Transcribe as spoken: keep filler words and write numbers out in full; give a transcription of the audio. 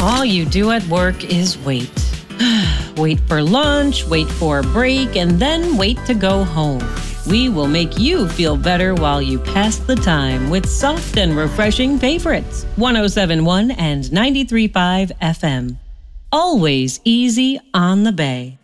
All you do at work is wait. Wait for lunch, wait for a break, and then wait to go home. We will make you feel better while you pass the time with soft and refreshing favorites. one oh seven point one and ninety-three point five F M. Always easy on the Bay.